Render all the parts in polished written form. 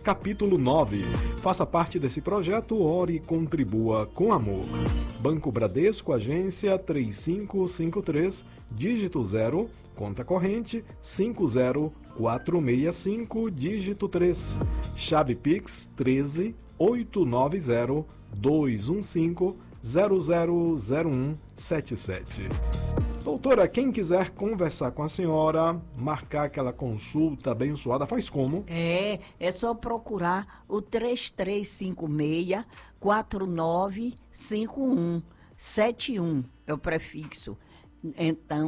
capítulo 9. Faça parte desse projeto, ore e contribua com amor. Banco Bradesco, agência 3553, dígito 0, conta corrente 50465, dígito 3. Chave Pix 13 890 215 000177. Doutora, quem quiser conversar com a senhora, marcar aquela consulta abençoada, faz como? É só procurar o 3356-4951, 71 é o prefixo. Então,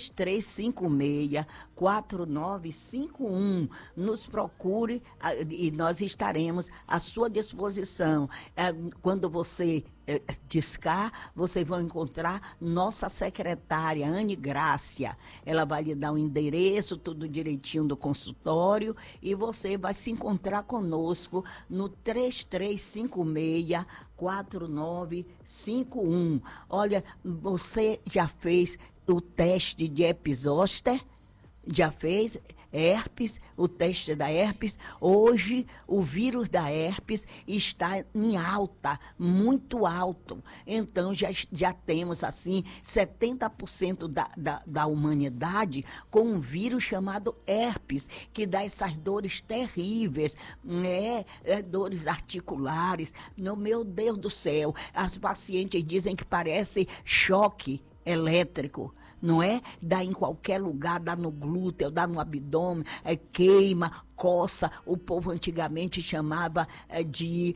3356-4951, nos procure e nós estaremos à sua disposição. Quando você discar, vocês vão encontrar nossa secretária, Anne Grácia. Ela vai lhe dar o endereço, tudo direitinho do consultório, e você vai se encontrar conosco no 3356-4951. Olha, você já fez o teste de herpes zoster? Já fez herpes, o teste da herpes? Hoje o vírus da herpes está em alta, muito alto. Então já temos assim 70% da humanidade com um vírus chamado herpes, que dá essas dores terríveis, dores articulares. Meu Deus do céu, as pacientes dizem que parece choque elétrico. Não é? Dá em qualquer lugar, dá no glúteo, dá no abdômen, queima, coça. O povo antigamente chamava de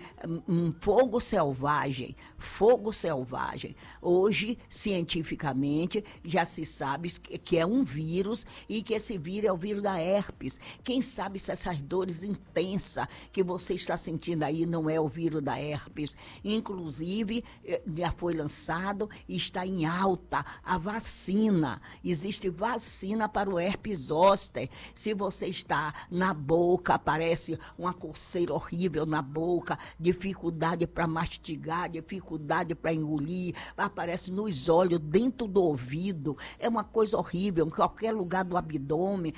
fogo selvagem. Fogo selvagem. Hoje, cientificamente, já se sabe que é um vírus e que esse vírus é o vírus da herpes. Quem sabe se essas dores intensas que você está sentindo aí não é o vírus da herpes. Inclusive, já foi lançado e está em alta a vacina. Existe vacina para o herpes zoster. Se você está na boca, aparece uma coceira horrível na boca, dificuldade para mastigar, dificuldade para engolir, aparece nos olhos, dentro do ouvido. É uma coisa horrível, em qualquer lugar do abdômen,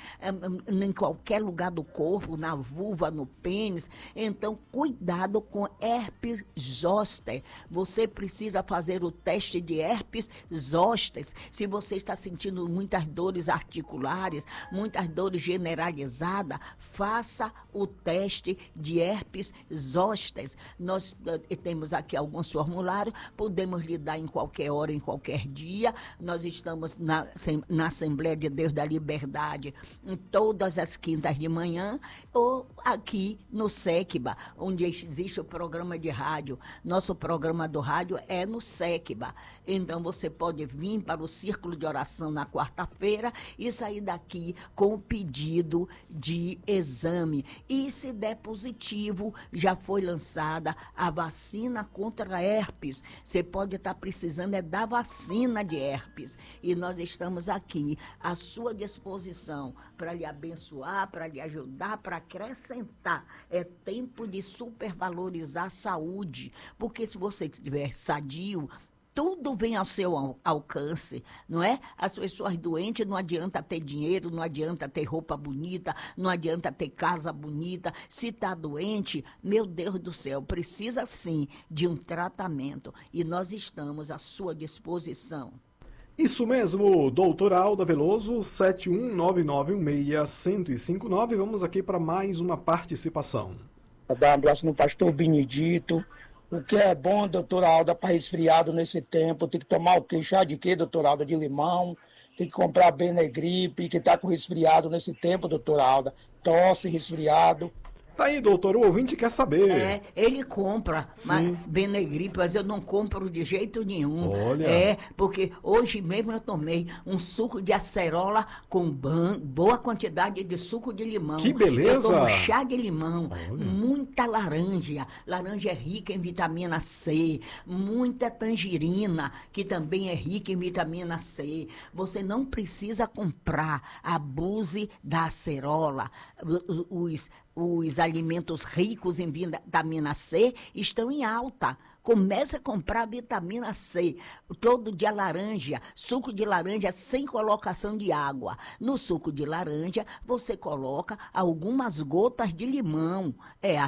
em qualquer lugar do corpo, na vulva, no pênis. Então, cuidado com herpes zoster. Você precisa fazer o teste de herpes zoster. Se você está sentindo muitas dores articulares, muitas dores generalizadas, faça o teste de herpes zoster. Nós temos aqui alguns formulários, podemos lhe dar em qualquer hora, em qualquer dia. Nós estamos na Assembleia de Deus da Liberdade, em todas as quintas de manhã, ou aqui no SECBA, onde existe o programa de rádio. Nosso programa do rádio é no SECBA. Então, você pode vir para o Círculo de Oração na quarta-feira e sair daqui com o pedido de exame. E se der positivo, já foi lançada a vacina contra herpes. Você pode estar precisando da vacina de herpes. E nós estamos aqui à sua disposição para lhe abençoar, para lhe ajudar, para acrescentar. É tempo de supervalorizar a saúde, porque se você estiver sadio, tudo vem ao seu alcance, não é? As pessoas doentes, não adianta ter dinheiro, não adianta ter roupa bonita, não adianta ter casa bonita. Se está doente, meu Deus do céu, precisa sim de um tratamento. E nós estamos à sua disposição. Isso mesmo, doutora Alda Veloso, 71991611059. Vamos aqui para mais uma participação. Vou dar um abraço no pastor Benedito. O que é bom, doutora Alda, para resfriado nesse tempo? Tem que tomar o quê? Chá de quê, doutora Alda? De limão? Tem que comprar Benegripe, que está com resfriado nesse tempo, doutora Alda. Tosse, resfriado. Tá aí, doutor, o ouvinte quer saber. Ele compra Benegripe, mas eu não compro de jeito nenhum. Olha. Porque hoje mesmo eu tomei um suco de acerola com boa quantidade de suco de limão. Que beleza! Eu tomo chá de limão, Olha. muita laranja. Laranja é rica em vitamina C, muita tangerina, que também é rica em vitamina C. Você não precisa comprar, abuse da acerola. Os alimentos ricos em vitamina C estão em alta. Comece a comprar vitamina C. Todo dia laranja, suco de laranja sem colocação de água. No suco de laranja, você coloca algumas gotas de limão.